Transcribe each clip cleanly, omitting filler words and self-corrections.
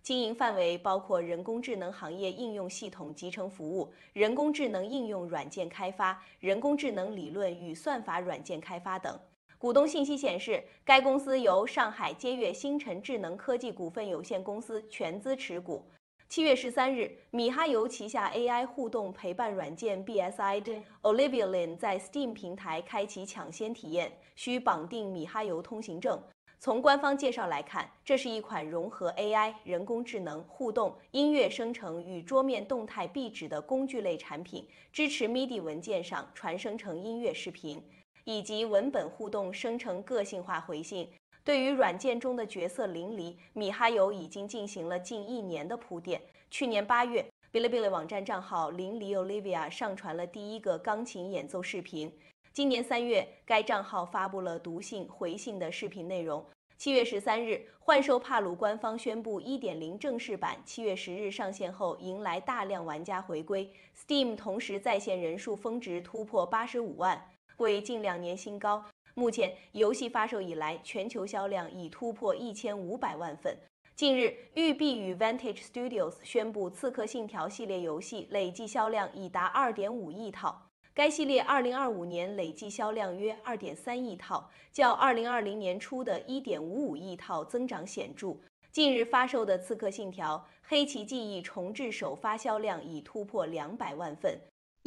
经营范围包括人工智能行业应用系统集成服务、人工智能应用软件开发、人工智能理论与算法软件开发等。股东信息显示，该公司由上海接悦星辰智能科技股份有限公司全资持股。7月13日，米哈游旗下 AI 互动陪伴软件 BSID Olivialin 在 Steam 平台开启抢先体验，需绑定米哈游通行证。从官方介绍来看，这是一款融合 AI、人工智能、互动、音乐生成与桌面动态壁纸的工具类产品，支持 MIDI 文件上传生成音乐视频，以及文本互动生成个性化回信。对于软件中的角色淋漓，米哈游已经进行了近1年的铺垫。去年8月，哔哩哔哩网站账号淋漓 Olivia 上传了第一个钢琴演奏视频。今年3月，该账号发布了读信、回信的视频内容。7月13日，幻兽帕鲁官方宣布 1.0 正式版7月10日上线后，迎来大量玩家回归。Steam 同时在线人数峰值突破85万，为近2年新高。目前，游戏发售以来，全球销量已突破1500万份。近日，育碧与 Vantage Studios 宣布《刺客信条》系列游戏累计销量已达2.5亿套。该系列2025年累计销量约2.3亿套，较2020年初的1.55亿套增长显著。近日发售的《刺客信条：黑旗记忆》重置首发销量已突破200万份。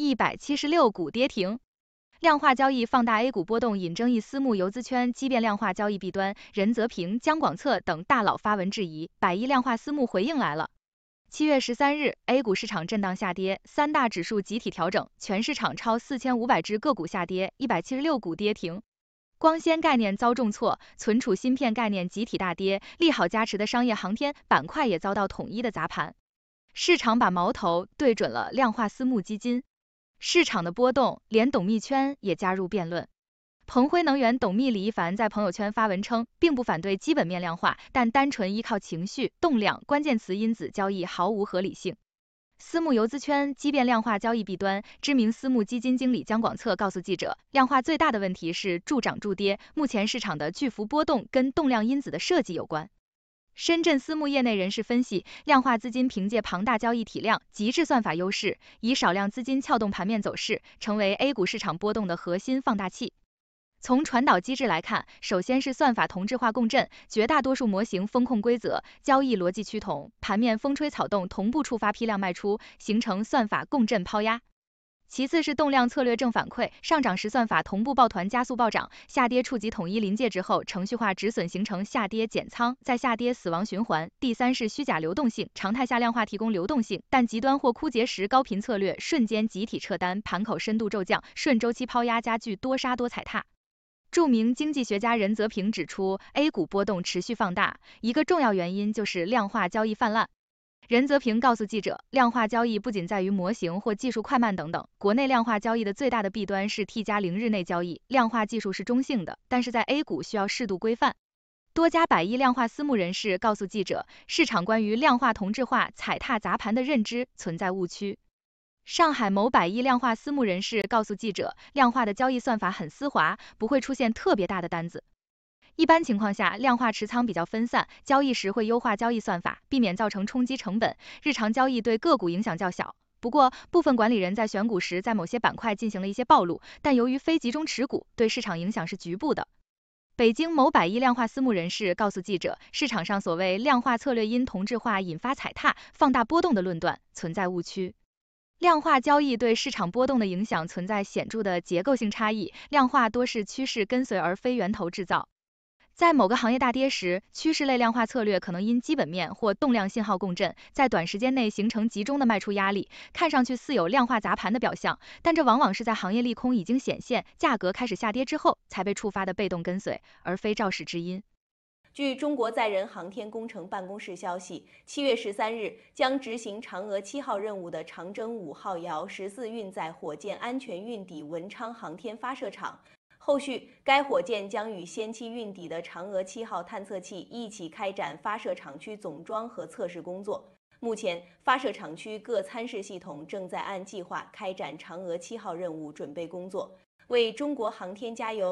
176股跌停。量化交易放大 A 股波动引争议，私募游资圈激变量化交易弊端，任泽平、姜广策等大佬发文质疑，100亿量化私募回应来了。7月13日 ，A 股市场震荡下跌，3大指数集体调整，全市场超4500只个股下跌，176股跌停。光纤概念遭重挫，存储芯片概念集体大跌，利好加持的商业航天板块也遭到统一的砸盘。市场把矛头对准了量化私募基金。市场的波动，连董秘圈也加入辩论。鹏辉能源董秘李一凡在朋友圈发文称，并不反对基本面量化，但单纯依靠情绪、动量、关键词因子交易毫无合理性。私募游资圈激变量化交易弊端，知名私募基金经理姜广策告诉记者，量化最大的问题是助涨助跌，目前市场的巨幅波动跟动量因子的设计有关。深圳私募业内人士分析，量化资金凭借庞大交易体量、极致算法优势，以少量资金撬动盘面走势，成为 A 股市场波动的核心放大器。从传导机制来看，首先是算法同质化共振，绝大多数模型风控规则、交易逻辑趋同，盘面风吹草动同步触发批量卖出，形成算法共振抛压。其次是动量策略正反馈，上涨时算法同步抱团加速暴涨，下跌触及统一临界值后，程序化止损形成下跌减仓，再下跌死亡循环。第三是虚假流动性，常态下量化提供流动性，但极端或枯竭时高频策略瞬间集体撤单，盘口深度骤降，顺周期抛压加剧多杀多踩踏。著名经济学家任泽平指出 ，A 股波动持续放大，一个重要原因就是量化交易泛滥。任泽平告诉记者，量化交易不仅在于模型或技术快慢等等，国内量化交易的最大的弊端是 T+0日内交易，量化技术是中性的，但是在 A 股需要适度规范。多家100亿量化私募人士告诉记者，市场关于量化同质化踩踏砸盘的认知存在误区。上海某100亿量化私募人士告诉记者，量化的交易算法很丝滑，不会出现特别大的单子。一般情况下，量化持仓比较分散，交易时会优化交易算法，避免造成冲击成本，日常交易对个股影响较小。不过，部分管理人在选股时在某些板块进行了一些暴露，但由于非集中持股，对市场影响是局部的。北京某100亿量化私募人士告诉记者，市场上所谓量化策略因同质化引发踩踏、放大波动的论断存在误区。量化交易对市场波动的影响存在显著的结构性差异，量化多是趋势跟随而非源头制造。在某个行业大跌时，趋势类量化策略可能因基本面或动量信号共振，在短时间内形成集中的卖出压力，看上去似有量化砸盘的表象，但这往往是在行业利空已经显现，价格开始下跌之后才被触发的被动跟随，而非肇始之因。 据中国载人航天工程办公室消息，7月13日将执行嫦娥7号任务的长征5号遥14运载火箭安全运抵文昌航天发射场。后续，该火箭将与先期运抵的嫦娥7号探测器一起开展发射场区总装和测试工作。目前，发射场区各参试系统正在按计划开展嫦娥7号任务准备工作。为中国航天加油！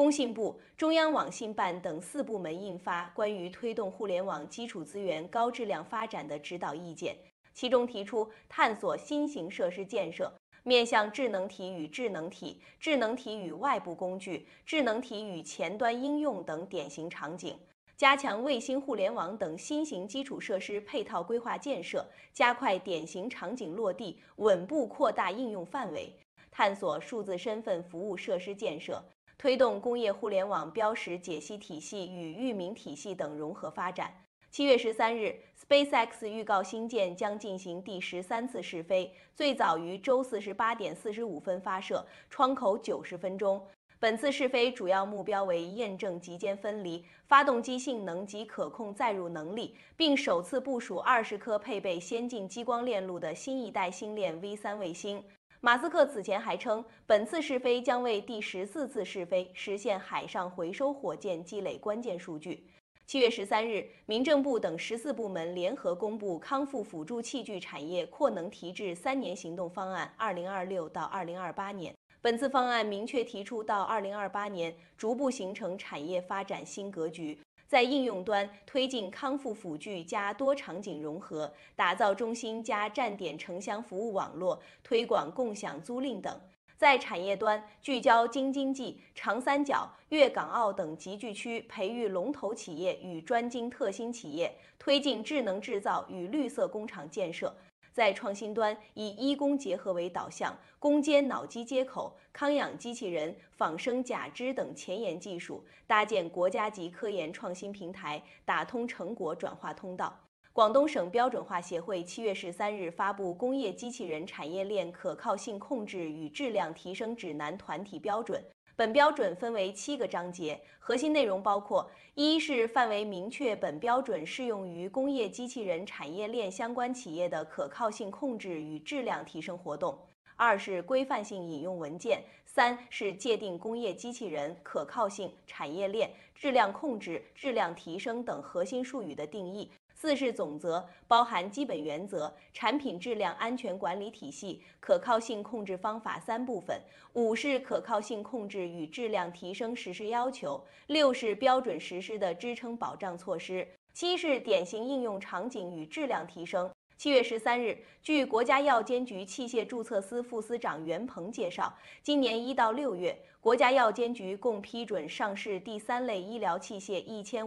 工信部、中央网信办等4部门印发关于推动互联网基础资源高质量发展的指导意见，其中提出探索新型设施建设，面向智能体与智能体、智能体与外部工具、智能体与前端应用等典型场景，加强卫星互联网等新型基础设施配套规划建设，加快典型场景落地，稳步扩大应用范围，探索数字身份服务设施建设，推动工业互联网标识解析体系与域名体系等融合发展。7月13日 ，SpaceX 预告星舰将进行第13次试飞，最早于周四18点45分发射，窗口90分钟。本次试飞主要目标为验证极间分离、发动机性能及可控载入能力，并首次部署20颗配备先进激光链路的新一代星链 V3 卫星。马斯克此前还称，本次试飞将为第14次试飞实现海上回收火箭积累关键数据。7月13日，民政部等14部门联合公布康复辅助器具产业扩能提质3年行动方案 （2026 到2028年）。本次方案明确提出，到2028年逐步形成产业发展新格局，在应用端推进康复辅具加多场景融合，打造中心加站点城乡服务网络，推广共享租赁等；在产业端聚焦京津冀、长三角、粤港澳等集聚区，培育龙头企业与专精特新企业，推进智能制造与绿色工厂建设。在创新端，以医工结合为导向，攻坚脑机接口、康养机器人、仿生假肢等前沿技术，搭建国家级科研创新平台，打通成果转化通道。广东省标准化协会7月13日发布《工业机器人产业链可靠性控制与质量提升指南》团体标准。本标准分为7个章节，核心内容包括：一是范围明确本标准适用于工业机器人产业链相关企业的可靠性控制与质量提升活动；二是规范性引用文件；三是界定工业机器人、可靠性、产业链、质量控制、质量提升等核心术语的定义；四是总则，包含基本原则、产品质量安全管理体系、可靠性控制方法3部分；五是可靠性控制与质量提升实施要求；六是标准实施的支撑保障措施；七是典型应用场景与质量提升。7月13日，据国家药监局器械注册司副司长袁鹏介绍，今年1到6月，国家药监局共批准上市第3类医疗器械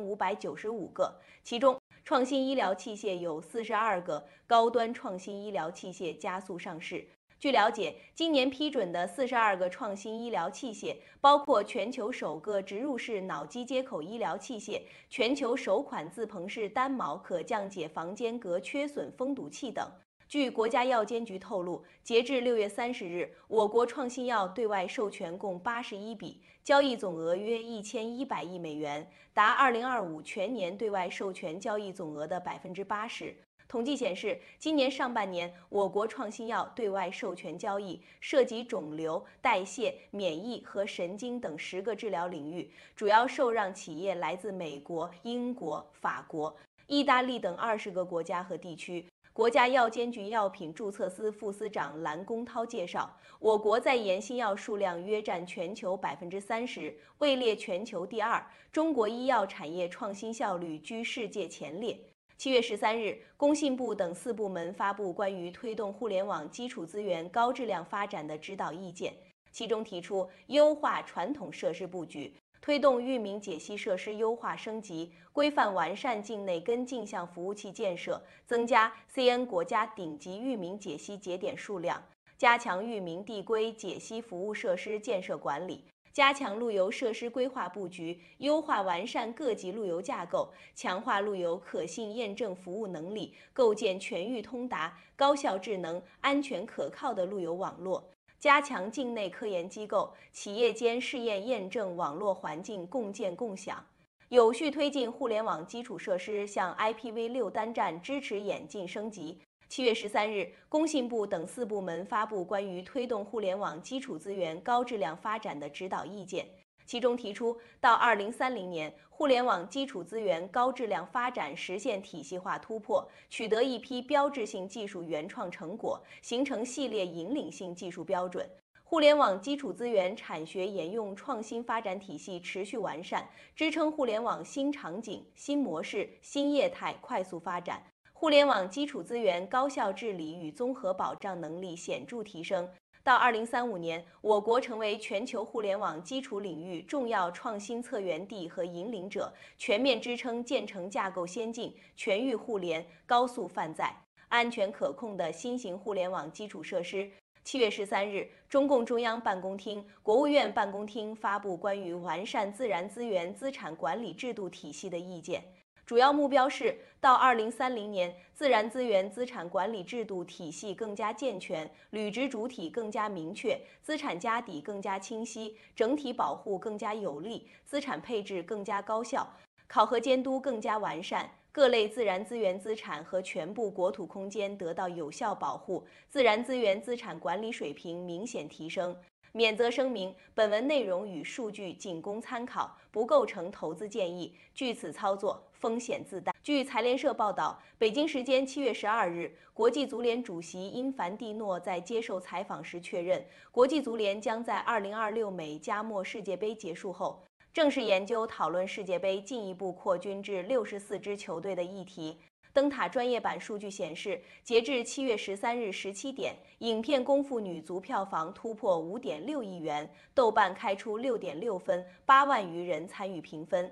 1595个，其中创新医疗器械有42个，高端创新医疗器械加速上市。据了解，今年批准的42个创新医疗器械，包括全球首个植入式脑机接口医疗器械、全球首款自膨式单锚可降解房间隔缺损封堵器等。据国家药监局透露，截至6月30日，我国创新药对外授权共81笔，交易总额约1100亿美元，达2025全年对外授权交易总额的80%。统计显示，今年上半年，我国创新药对外授权交易涉及肿瘤、代谢、免疫和神经等10个治疗领域，主要受让企业来自美国、英国、法国、意大利等20个国家和地区。国家药监局药品注册司副司长蓝公涛介绍，我国在研新药数量约占全球30%，位列全球第2，中国医药产业创新效率居世界前列。7月13日，工信部等4部门发布关于推动互联网基础资源高质量发展的指导意见，其中提出优化传统设施布局，推动域名解析设施优化升级，规范完善境内跟镜像服务器建设，增加 CN 国家顶级域名解析节点数量，加强域名递归解析服务设施建设管理，加强路由设施规划布局，优化完善各级路由架构，强化路由可信验证服务能力，构建全域通达、高效智能、安全可靠的路由网络，加强境内科研机构、企业间试验验证网络环境共建共享，有序推进互联网基础设施向 IPv6 单站支持演进升级。7月13日，工信部等4部门发布关于推动互联网基础资源高质量发展的指导意见，其中提出，到2030年，互联网基础资源高质量发展实现体系化突破，取得一批标志性技术原创成果，形成系列引领性技术标准。 互联网基础资源产学研用创新发展体系持续完善，支撑互联网新场景、新模式、新业态快速发展。互联网基础资源高效治理与综合保障能力显著提升。到2035年，我国成为全球互联网基础领域重要创新策源地和引领者，全面支撑建成架构先进、全域互联、高速泛载、安全可控的新型互联网基础设施。7月13日，中共中央办公厅、国务院办公厅发布关于完善自然资源资产管理制度体系的意见。主要目标是，到2030年，自然资源资产管理制度体系更加健全，履职主体更加明确，资产家底更加清晰，整体保护更加有力，资产配置更加高效，考核监督更加完善，各类自然资源资产和全部国土空间得到有效保护，自然资源资产管理水平明显提升。免责声明：本文内容与数据仅供参考，不构成投资建议，据此操作风险自担。据财联社报道，北京时间7月12日，国际足联主席因凡蒂诺在接受采访时确认，国际足联将在2026美加墨世界杯结束后，正式研究讨论世界杯进一步扩军至64支球队的议题。灯塔专业版数据显示，截至7月13日17点，影片《功夫》女足票房突破5.6亿元，豆瓣开出6.6分，8万余人参与评分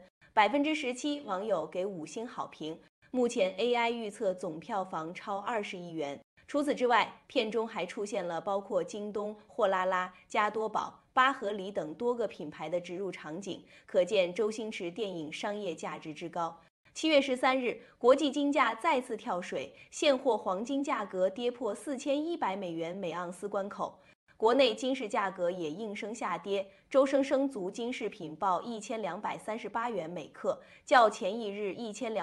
，17%网友给5星好评。目前 AI 预测总票房超20亿元。除此之外，片中还出现了包括京东、货拉拉、加多宝、巴合里等多个品牌的植入场景，可见周星驰电影商业价值之高。7月13日，国际金价再次跳水，现货黄金价格跌破4100美元每盎司关口。国内金市价格也应声下跌，周生生族金饰品报1238元每克，较前一日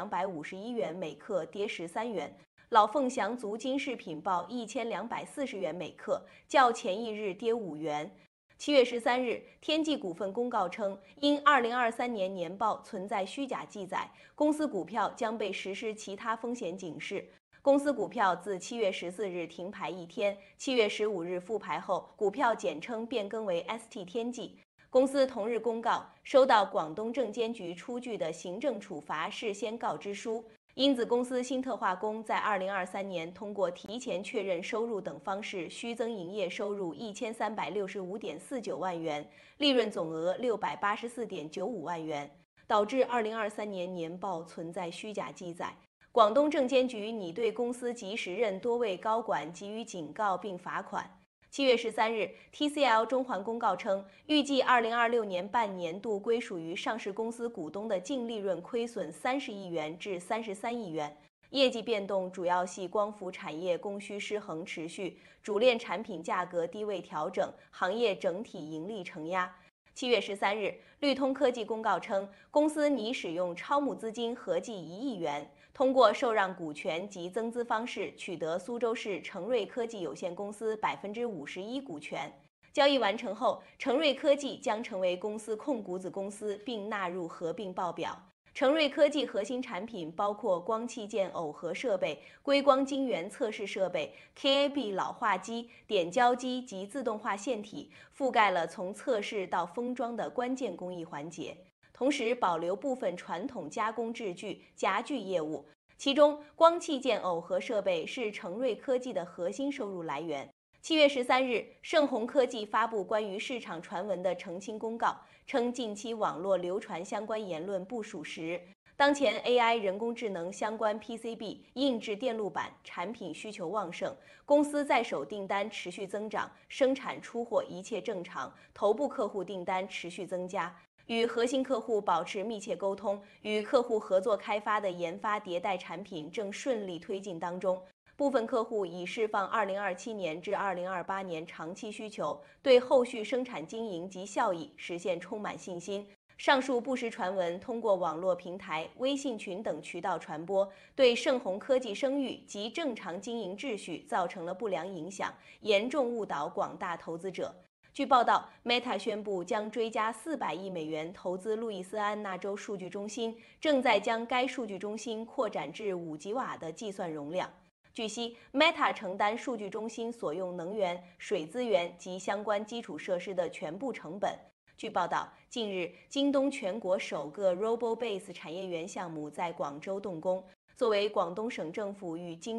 1251元每克跌13元。老凤祥族金饰品报1240元每克，较前一日跌5元。7月13日，天际股份公告称，因2023年年报存在虚假记载，公司股票将被实施其他风险警示。公司股票自7月14日停牌一天，7月15日复牌后，股票简称变更为 ST 天际。公司同日公告，收到广东证监局出具的行政处罚事先告知书。因子公司新特化工在2023年通过提前确认收入等方式虚增营业收入1365.49万元，利润总额684.95万元，导致2023年年报存在虚假记载。广东证监局拟对公司及时任多位高管给予警告并罚款。7月13日 ，TCL 中环公告称，预计2026年半年度归属于上市公司股东的净利润亏损30亿元至33亿元。业绩变动主要系光伏产业供需失衡持续，主链产品价格低位调整，行业整体盈利承压。7月13日，绿通科技公告称，公司拟使用超募资金合计1亿元，通过受让股权及增资方式取得苏州市成瑞科技有限公司51%股权。交易完成后，成瑞科技将成为公司控股子公司，并纳入合并报表。成瑞科技核心产品包括光器件耦合设备、硅光晶圆测试设备、KAB 老化机、点胶机及自动化线体，覆盖了从测试到封装的关键工艺环节。同时保留部分传统加工制具、夹具业务，其中光器件耦合设备是成瑞科技的核心收入来源。7月13日，盛虹科技发布关于市场传闻的澄清公告，称近期网络流传相关言论不属实。当前 AI 人工智能相关 PCB 硬质电路板产品需求旺盛，公司在手订单持续增长，生产出货一切正常，头部客户订单持续增加。与核心客户保持密切沟通，与客户合作开发的研发迭代产品正顺利推进当中。部分客户已释放2027年至2028年长期需求，对后续生产经营及效益实现充满信心。上述不实传闻通过网络平台、微信群等渠道传播，对盛虹科技声誉及正常经营秩序造成了不良影响，严重误导广大投资者。据报道 ，Meta 宣布将追加400亿美元投资路易斯安那州数据中心，正在将该数据中心扩展至5吉瓦的计算容量。 据悉 ，Meta 承担数据中心所用能源、水资源及相关基础设施的全部成本。据报道，近日，京东全国首个 RoboBase 产业园项目在广州动工，作为广东省政府与京